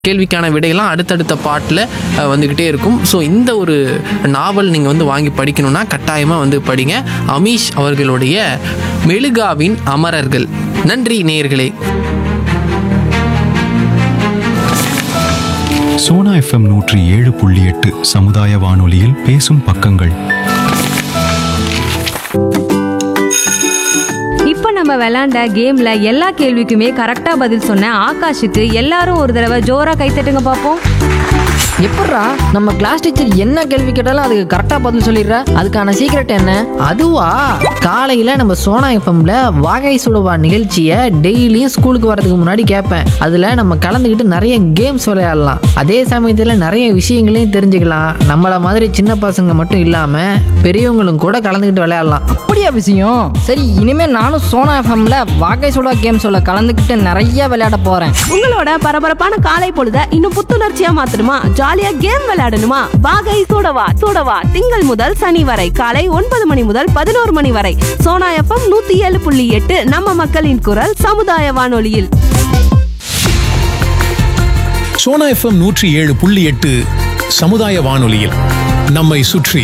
கேள்விக்கான விடையெல்லாம் அடுத்தடுத்த பாட்டில் வந்துக்கிட்டே இருக்கும். ஸோ இந்த ஒரு நாவல் நீங்கள் வந்து வாங்கி படிக்கணும்னா கட்டாயமாக வந்து படிங்க. அமீஷ் அவர்களுடைய மெழுகாவின் அமரர்கள். நன்றி நேயர்களே. சோனா FM 107.8 சமுதாய வானொலியில் பேசும் பக்கங்கள். இப்போ நம்ம விளையாண்ட கேம்ல எல்லா கேள்விக்குமே கரெக்டா பதில் சொன்ன ஆகாஷுக்கு எல்லாரும் ஒரு தடவை ஜோரா கைத்தட்டுங்க பார்ப்போம். எப்பட்றா நம்ம கிளாஸ் டீச்சர் என்ன கேள்வி கேட்டாலும் அதுக்கு கரெக்டா பதில் சொல்லிடுற? அதுக்கான சீக்ரெட் என்ன? அதுவா, காலையில நம்ம சோனா எஃப்எம்ல வாகை சுடுவா நிகழ்ச்சியை டெய்லியும் ஸ்கூலுக்கு வரதுக்கு முன்னாடி கேட்பேன். அதுல நம்ம கலந்துக்கிட்டு நிறைய கேம்ஸ் விளையாடலாம். அதே சமயத்துல நிறைய விஷயங்களையும் தெரிஞ்சுக்கலாம். நம்மள மாதிரி சின்ன பசங்க மட்டும் இல்லாம பெரியவங்களும் கூட கலந்துக்கிட்டு விளையாடலாம். அப்படியா விஷயம்? சரி, இனிமே நானும் சோனா எஃப்எம்ல வாகை சுடா கேம்ஸோட கலந்துக்கிட்டு நிறைய விளையாட போறேன். உங்களோட பரபரப்பான காலை பொழுத இன்னும் புத்துணர்ச்சியா மாத்தணுமா? ஜாலியா கேம் விளையாடணுமா? வாகை சூடவா சூடவா திங்கள் முதல் சனி வரை காலை 9 மணி முதல் 11 மணி வரை சோனா எஃப்எம் 107.8 நம்ம மக்களின் குரல் சமுதாய வானொலியில். சோனா எஃப்எம் 107.8 சமுதாய வானொலியில் நம்மை சுற்றி.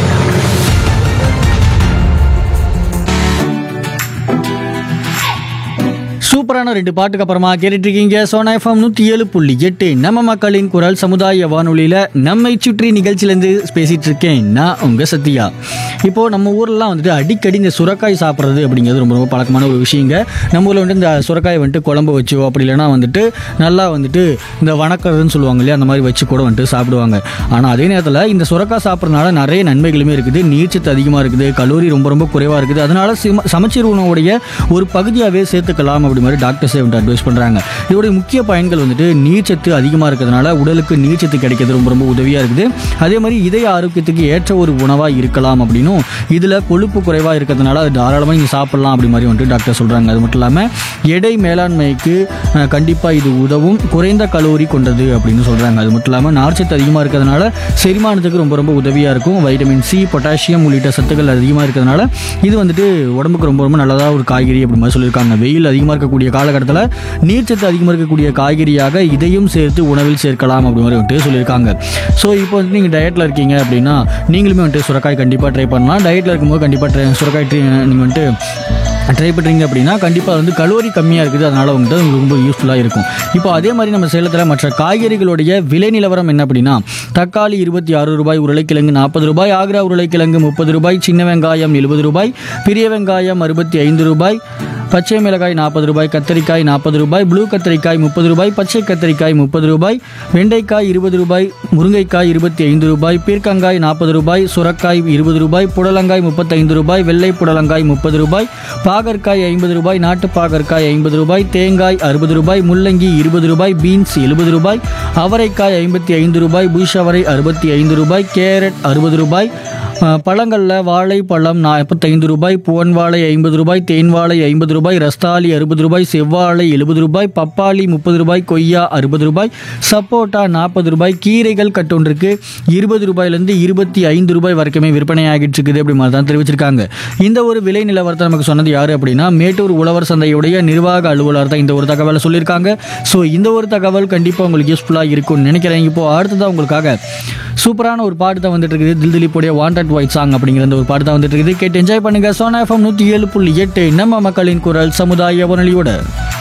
சூப்பரான 2 பாட்டுக்கு அப்புறமா கேட்டுட்டு இருக்கீங்க சோனா எஃப்எம் 107.8 நம்ம மக்களின் குரல் சமுதாய வானொலியில் நம்மை சுற்றி நிகழ்ச்சியிலேருந்து பேசிகிட்டு இருக்கேன் நான் உங்கள் சத்யா. இப்போது நம்ம ஊர்லாம் வந்துட்டு அடிக்கடி இந்த சுரக்காய் சாப்பிட்றது அப்படிங்கிறது ரொம்ப ரொம்ப பழக்கமான ஒரு விஷயங்க. நம்ம ஊரில் வந்துட்டு இந்த சுரக்காய் வந்துட்டு குழம்பு வச்சோ அப்படி இல்லைனா வந்துட்டு நல்லா வந்துட்டு இந்த வணக்கறதுன்னு சொல்லுவாங்க இல்லையா, அந்த மாதிரி வச்சு கூட வந்துட்டு சாப்பிடுவாங்க. ஆனால் அதே நேரத்தில் இந்த சுரக்காய் சாப்பிட்றதுனால நிறைய நன்மைகளுமே இருக்குது. நீர்ச்சத்து அதிகமாக இருக்குது, கலோரி ரொம்ப ரொம்ப குறைவாக இருக்குது. அதனால சமச்சீர் உணவுடைய ஒரு பகுதியாகவே சேர்த்துக்கலாம் அப்படி மாதிரி டாக்டர்ஸே வந்துட்டு அட்வைஸ் பண்ணுறாங்க. இதோடைய முக்கிய பயன்கள் வந்துட்டு நீர்ச்சத்து அதிகமாக இருக்கிறதுனால உடலுக்கு நீர்ச்சத்து கிடைக்கிறது ரொம்ப ரொம்ப உதவியாக இருக்குது. அதே மாதிரி இதய ஆரோக்கியத்துக்கு ஏற்ற ஒரு உணவாக இருக்கலாம் அப்படின்னும், இதில் கொழுப்பு குறைவாக இருக்கிறதுனால அது தாராளமாக நீங்கள் சாப்பிட்லாம் அப்படி மாதிரி வந்துட்டு டாக்டர் சொல்கிறாங்க. அது மட்டும் இல்லாமல் எடை மேலாண்மைக்கு கண்டிப்பாக இது உதவும், குறைந்த கலோரி கொண்டது அப்படின்னு சொல்கிறாங்க. அது மட்டும் இல்லாமல் நார்ச்சத்து அதிகமாக இருக்கிறதுனால செரிமானத்துக்கு ரொம்ப ரொம்ப உதவியாக இருக்கும். வைட்டமின் சி, பொட்டாசியம் உள்ளிட்ட சத்துக்கள் அதிகமாக இருக்கிறதுனால இது வந்துட்டு உடம்புக்கு ரொம்ப ரொம்ப நல்லதாக ஒரு காய்கறி அப்படி மாதிரி சொல்லியிருக்காங்க. வெயில் அதிகமாக இருக்கக்கூடிய காலகட்டத்தில் நீர்ச்சத்து அதிகமாக இருக்கக்கூடிய காய்கறியாக இதையும் சேர்த்து உணவில் சேர்க்கலாம் அப்படி மாதிரி வந்துட்டு சொல்லியிருக்காங்க. ஸோ இப்போ வந்து நீங்கள் டயட்டில் இருக்கீங்க அப்படின்னா நீங்களுமே வந்துட்டு சுரக்காய் கண்டிப்பாக ட்ரை பண்ணலாம். டயட்டில் இருக்கும்போது கண்டிப்பாக சுரக்காய் நீங்கள் வந்துட்டு ட்ரை பண்ணுறீங்க அப்படின்னா கண்டிப்பாக வந்து கலோரி கம்மியாக இருக்குது, அதனால் வந்துட்டு உங்களுக்கு ரொம்ப யூஸ்ஃபுல்லாக இருக்கும். இப்போ அதே மாதிரி நம்ம சேலத்தில் மற்ற காய்கறிகளுடைய விலை நிலவரம் என்ன அப்படின்னா, தக்காளி 26 ரூபாய், உருளைக்கிழங்கு 40 ரூபாய், ஆக்ரா உருளைக்கிழங்கு 30 ரூபாய், சின்ன வெங்காயம் 70 ரூபாய், பெரிய வெங்காயம் 65 ரூபாய், பச்சை மிளகாய் 40 ரூபாய், கத்தரிக்காய் 40 ரூபாய், ப்ளூ கத்தரிக்காய் 30 ரூபாய், பச்சை கத்தரிக்காய் 30 ரூபாய், வெண்டைக்காய் 20 ரூபாய், முருங்கைக்காய் 25 ரூபாய், பீர்க்கங்காய் 40 ரூபாய், சுரக்காய் 20 ரூபாய், புடலங்காய் 35 ரூபாய், வெள்ளை புடலங்காய் 30 ரூபாய், பாகற்காய் 50 ரூபாய், நாட்டு பாகற்காய் 50 ரூபாய், தேங்காய் 60 ரூபாய், முள்ளங்கி 20 ரூபாய், பீன்ஸ் 70 ரூபாய், அவரைக்காய் 55 ரூபாய், புஷ் அவரை 65 ரூபாய், கேரட் 60 ரூபாய், பழங்களில் வாழைப்பழம் 45 ரூபாய், புவன் வாழை 50 ரூபாய், தேன் வாழை 50 ரூபாய், ரஸ்தாலி 60 ரூபாய், செவ்வாழை 70 ரூபாய், பப்பாளி 30 ரூபாய், கொய்யா 60 ரூபாய், சப்போட்டா 40 ரூபாய், கீரைகள் கட்டொன்றுக்கு 20 ரூபாயிலேருந்து 25 ரூபாய் வரைக்குமே விற்பனை ஆகிட்டு இருக்குது அப்படி மாதிரி தான் தெரிவிச்சிருக்காங்க. இந்த ஒரு விலை நிலவரத்தை நமக்கு சொன்னது யார் அப்படின்னா, மேட்டூர் உழவர் சந்தையுடைய நிர்வாக அலுவலர் தான் இந்த ஒரு தகவலை சொல்லியிருக்காங்க. ஸோ இந்த ஒரு தகவல் கண்டிப்பாக உங்களுக்கு யூஸ்ஃபுல்லாக இருக்கும்னு நினைக்கிறேன். இப்போ அடுத்ததான் உங்களுக்காக சூப்பரான ஒரு பாட்டு தான் வந்துட்டு இருக்குது. தில் திலீப்புடைய வாண்டட் ஒயிட் சாங் அப்படிங்கிற ஒரு பாட்டு தான் வந்துட்டு இருக்குது. கேட்டு என்ஜாய் பண்ணுங்க. சோனா எஃப்எம் 107.8 நம்ம மக்களின் குரல் சமுதாய வானொலியோட.